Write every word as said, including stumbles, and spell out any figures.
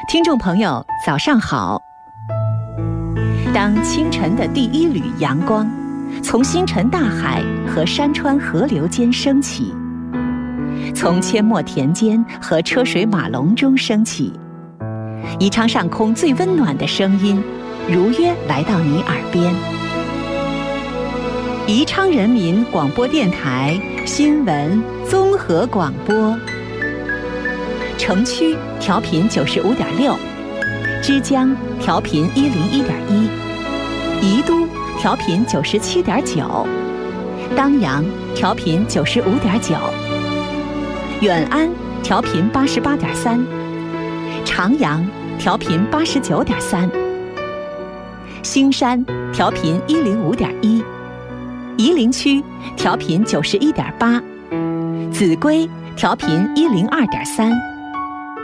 听众朋友，早上好。当清晨的第一缕阳光从星辰大海和山川河流间升起，从阡陌田间和车水马龙中升起，宜昌上空最温暖的声音如约来到你耳边。宜昌人民广播电台新闻综合广播，城区调频九十五点六，枝江调频一零一点一，宜都调频九十七点九，当阳调频九十五点九，远安调频八十八点三，长阳调频八十九点三，兴山调频一零五点一，夷陵区调频九十一点八，秭归调频一零二点三。